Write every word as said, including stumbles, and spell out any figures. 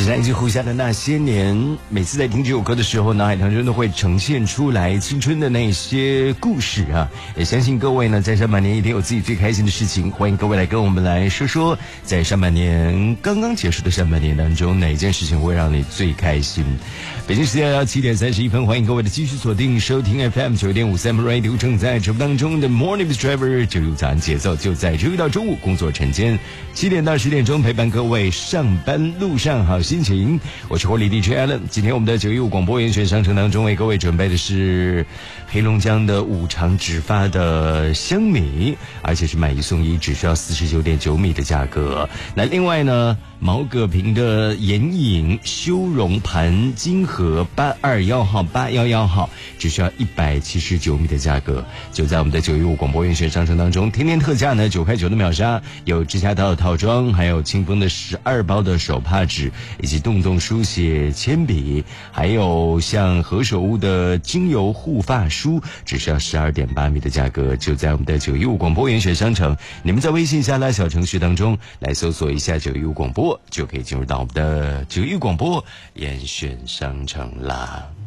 来自胡夏的那些年，每次在听这首歌的时候，脑海当中都会呈现出来青春的那些故事啊！也相信各位呢，在上半年一定有自己最开心的事情。欢迎各位来跟我们来说说，在上半年刚刚结束的上半年当中，哪一件事情会让你最开心？北京时间要七点三十一分，欢迎各位的继续锁定收听 F M 九点五三 Radio 正在直播当中的 Morning with Driver， 周六早上节奏就在周一到周五工作晨间七点到十点钟陪伴各位上班路上好心情。我是活力 D J Allen， 今天我们的九一五广播严选商城当中为各位准备的是黑龙江的五常直发的香米，而且是买一送一，只需要四十九点九米的价格。那另外呢，毛戈平的眼影修容盘金盒八二一号八一一号，只需要一百七十九米的价格，就在我们的九一五广播严选商城当中。天天特价呢，九块九的秒杀，有指甲刀的套装，还有清风的十二包的手帕纸，以及洞洞书写铅笔，还有像何首乌的精油护发梳，只需要十二点八米的价格，就在我们的九一五广播严选商城。你们在微信下拉小程序当中来搜索一下九一五广播，就可以进入到我们的九一五广播严选商城啦。